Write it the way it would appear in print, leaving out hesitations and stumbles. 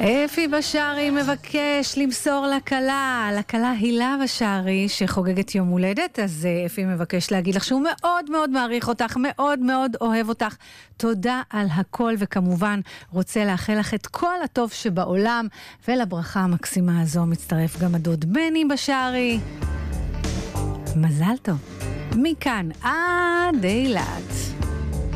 אפי בשארי מבקש למסור לכלה הילה בשארי שחוגגת יום הולדת, אז אפי מבקש להגיד לך שהוא מאוד מאוד מעריך אותך, מאוד מאוד אוהב אותך, תודה על הכל, וכמובן רוצה לאחל לך את כל הטוב שבעולם, ולברכה המקסימה הזו מצטרף גם הדוד בני בשארי. מזל טוב. מכאן עד אילת.